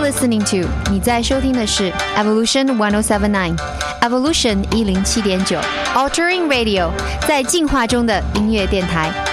listening to 你在收听的是 Evolution 1079 Evolution 107.9 Altering Radio 在进化中的音乐电台。